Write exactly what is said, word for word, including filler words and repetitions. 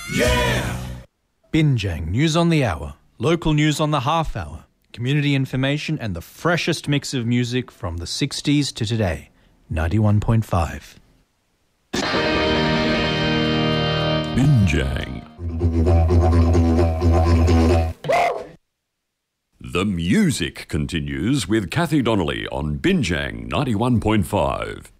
Yeah! Binjang News on the Hour, local news on the half hour, community information and the freshest mix of music from the sixties to today. ninety-one point five. Binjang. The music continues with Kathy Donnelly on Binjang ninety-one point five.